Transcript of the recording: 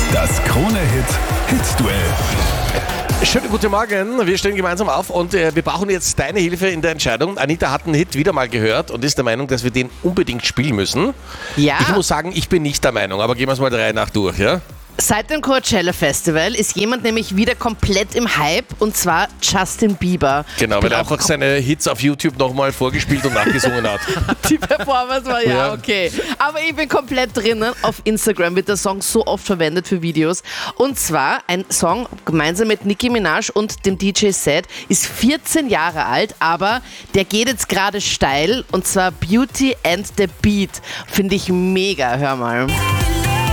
Das Krone-Hit Hit-Duell. Schönen guten Morgen, wir stehen gemeinsam auf und wir brauchen jetzt deine Hilfe in der Entscheidung. Anita hat einen Hit wieder mal gehört und ist der Meinung, dass wir den unbedingt spielen müssen. Ja. Ich muss sagen, ich bin nicht der Meinung, aber gehen wir es mal der Reihe nach durch, ja? Seit dem Coachella Festival ist jemand nämlich wieder komplett im Hype, und zwar Justin Bieber. Genau, weil er einfach seine Hits auf YouTube nochmal vorgespielt und nachgesungen hat. Die Performance war ja Ja. okay. Aber ich bin komplett drinnen. Auf Instagram wird der Song so oft verwendet für Videos. Und zwar ein Song gemeinsam mit Nicki Minaj und dem DJ Zed, ist 14 Jahre alt, aber der geht jetzt gerade steil, und zwar Beauty and the Beat. Finde ich mega, hör mal.